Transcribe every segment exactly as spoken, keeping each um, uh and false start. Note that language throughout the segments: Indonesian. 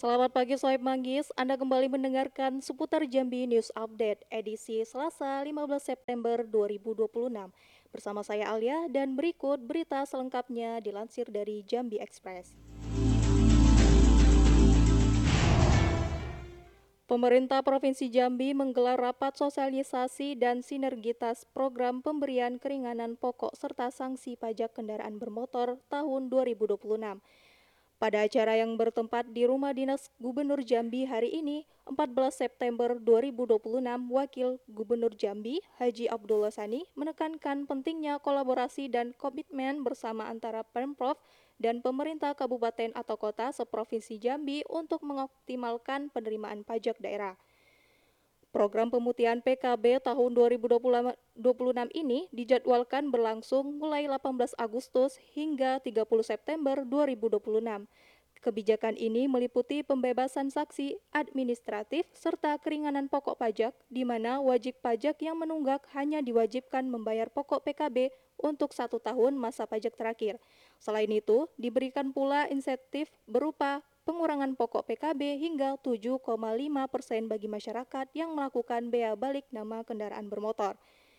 Selamat pagi Soeb Manggis, Anda kembali mendengarkan seputar Jambi News Update edisi Selasa lima belas September dua ribu dua puluh enam. Bersama saya Alia dan berikut berita selengkapnya dilansir dari Jambi Express. Pemerintah Provinsi Jambi menggelar rapat sosialisasi dan sinergitas program pemberian keringanan pokok serta sanksi pajak kendaraan bermotor tahun dua ribu dua puluh enam. Pada acara yang bertempat di Rumah Dinas Gubernur Jambi hari ini, empat belas September dua ribu dua puluh enam, Wakil Gubernur Jambi, Haji Abdullah Sani, menekankan pentingnya kolaborasi dan komitmen bersama antara Pemprov dan pemerintah kabupaten atau kota seprovinsi Jambi untuk mengoptimalkan penerimaan pajak daerah. Program pemutihan P K B tahun dua ribu dua puluh enam ini dijadwalkan berlangsung mulai delapan belas Agustus hingga tiga puluh September dua ribu dua puluh enam. Kebijakan ini meliputi pembebasan sanksi administratif serta keringanan pokok pajak, di mana wajib pajak yang menunggak hanya diwajibkan membayar pokok P K B untuk satu tahun masa pajak terakhir. Selain itu, diberikan pula insentif berupa pengurangan pokok P K B hingga tujuh koma lima persen bagi masyarakat yang melakukan bea balik nama kendaraan bermotor.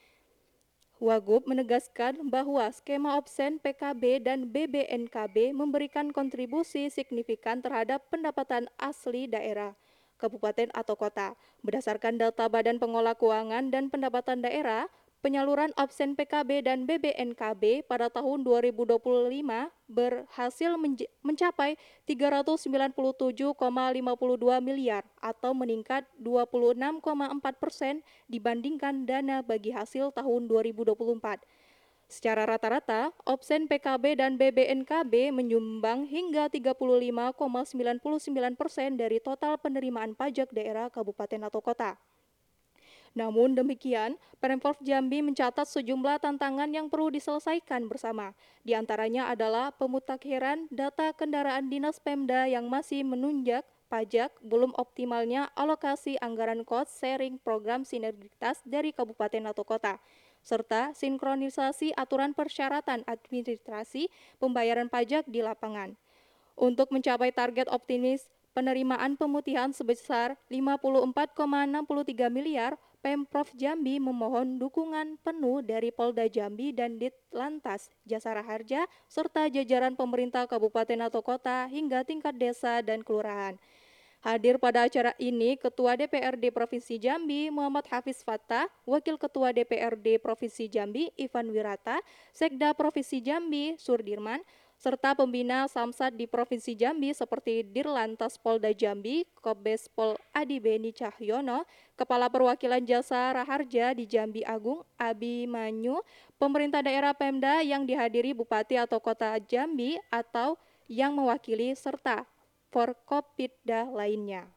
Wagub menegaskan bahwa skema opsen P K B dan B B N K B memberikan kontribusi signifikan terhadap pendapatan asli daerah, kabupaten atau kota. Berdasarkan data Badan Pengelola Keuangan dan Pendapatan Daerah, penyaluran opsen P K B dan B B N K B pada tahun dua ribu dua puluh lima berhasil menj- mencapai tiga ratus sembilan puluh tujuh koma lima dua miliar atau meningkat dua puluh enam koma empat persen dibandingkan dana bagi hasil tahun dua ribu dua puluh empat. Secara rata-rata, opsen P K B dan B B N K B menyumbang hingga tiga puluh lima koma sembilan sembilan persen dari total penerimaan pajak daerah kabupaten atau kota. Namun demikian, Pemprov Jambi mencatat sejumlah tantangan yang perlu diselesaikan bersama. Di antaranya adalah pemutakhiran data kendaraan dinas Pemda yang masih menunjak pajak, belum optimalnya alokasi anggaran cost sharing program sinergitas dari kabupaten atau kota, serta sinkronisasi aturan persyaratan administrasi pembayaran pajak di lapangan. Untuk mencapai target optimis penerimaan pemutihan sebesar lima puluh empat koma enam tiga miliar, Pemprov Jambi memohon dukungan penuh dari Polda Jambi dan Ditlantas Jasara Harja serta jajaran pemerintah kabupaten atau kota hingga tingkat desa dan kelurahan. Hadir pada acara ini Ketua D P R D Provinsi Jambi Muhammad Hafiz Fattah, Wakil Ketua D P R D Provinsi Jambi Ivan Wirata, Sekda Provinsi Jambi Surdirman, serta pembina Samsat di Provinsi Jambi seperti Dirlantas Polda Jambi, Kombes Pol Adi Beni Cahyono, Kepala Perwakilan Jasa Raharja di Jambi Agung Abi Manyu, pemerintah daerah Pemda yang dihadiri Bupati atau Kota Jambi atau yang mewakili serta Forkopimda lainnya.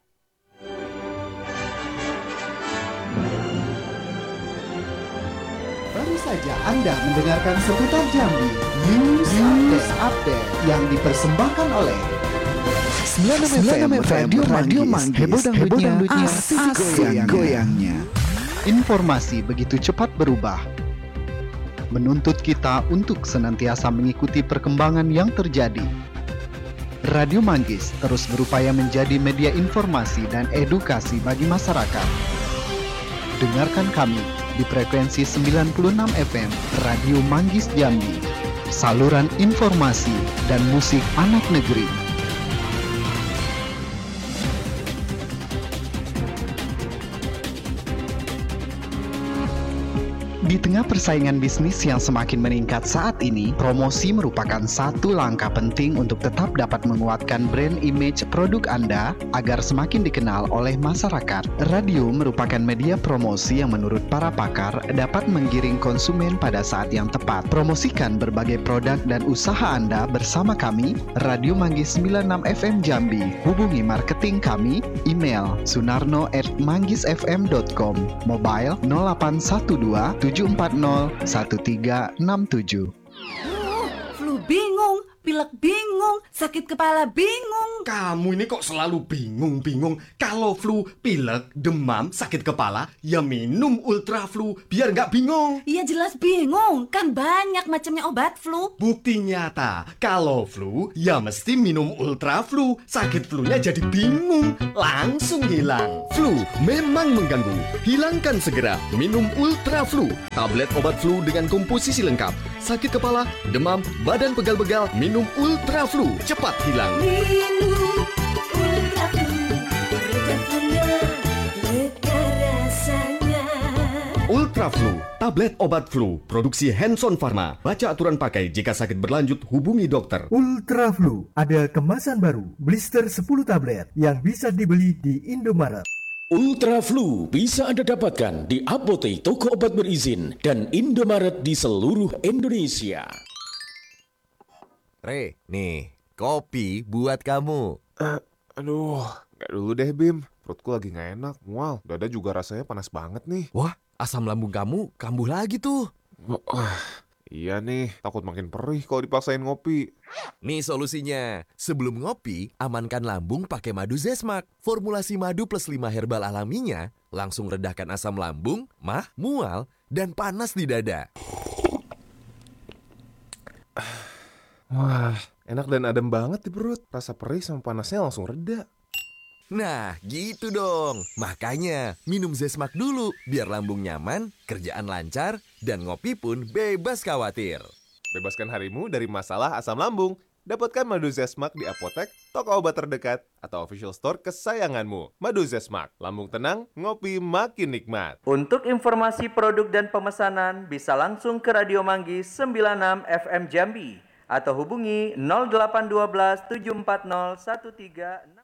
Baru saja Anda mendengarkan seputar Jambi News Update, Update yang dipersembahkan oleh sembilan puluh enam F M Radio, Radio Manggis, heboh dangdutnya, asik goyang-goyangnya. Informasi begitu cepat berubah, menuntut kita untuk senantiasa mengikuti perkembangan yang terjadi. Radio Manggis terus berupaya menjadi media informasi dan edukasi bagi masyarakat. Dengarkan kami di frekuensi sembilan puluh enam F M Radio Manggis Jambi, saluran informasi dan musik anak negeri. Di tengah persaingan bisnis yang semakin meningkat saat ini, promosi merupakan satu langkah penting untuk tetap dapat menguatkan brand image produk Anda agar semakin dikenal oleh masyarakat. Radio merupakan media promosi yang menurut para pakar dapat menggiring konsumen pada saat yang tepat. Promosikan berbagai produk dan usaha Anda bersama kami, Radio Manggis sembilan puluh enam F M Jambi. Hubungi marketing kami, email sunarno at manggisfm dot com, mobile nol delapan satu dua tujuh empat nol satu tiga enam tujuh. Oh, flu bingung, pilek bingung, sakit kepala bingung. Kamu ini kok selalu bingung-bingung. Kalau flu, pilek, demam, sakit kepala, ya minum Ultra Flu biar nggak bingung. Iya jelas bingung, kan banyak macamnya obat flu. Bukti nyata, kalau flu, ya mesti minum Ultra Flu. Sakit flunya jadi bingung, langsung hilang. Flu memang mengganggu. Hilangkan segera. Minum Ultra Flu. Tablet obat flu dengan komposisi lengkap. Sakit kepala, demam, badan pegal-pegal, minum Ultra Flu. Cepat hilang. Minum Ultra Flu, reda flunya, lega rasanya. Ultra Flu, tablet obat flu, produksi Hanson Pharma. Baca aturan pakai, jika sakit berlanjut hubungi dokter. Ultra Flu ada kemasan baru, blister sepuluh tablet yang bisa dibeli di Indomaret. Ultra Flu bisa Anda dapatkan di apotek, toko obat berizin, dan Indomaret di seluruh Indonesia. Re, nih, kopi buat kamu. Uh, aduh, gak dulu deh Bim. Perutku lagi gak enak, mual. Dada juga rasanya panas banget nih. Wah, asam lambung kamu kambuh lagi tuh. Uh, iya nih, takut makin perih kalau dipaksain ngopi. Nih solusinya. Sebelum ngopi, amankan lambung pakai madu Zesmak. Formulasi madu plus lima herbal alaminya langsung redahkan asam lambung, mah, mual, dan panas di dada. Wah, enak dan adem banget di perut. Rasa perih sama panasnya langsung reda. Nah, gitu dong. Makanya, minum Zesmak dulu biar lambung nyaman, kerjaan lancar, dan ngopi pun bebas khawatir. Bebaskan harimu dari masalah asam lambung. Dapatkan madu Zesmak di apotek, toko obat terdekat, atau official store kesayanganmu. Madu Zesmak, lambung tenang, ngopi makin nikmat. Untuk informasi produk dan pemesanan, bisa langsung ke Radio Manggis sembilan puluh enam F M Jambi atau hubungi nol delapan satu dua tujuh empat nol satu tiga nol.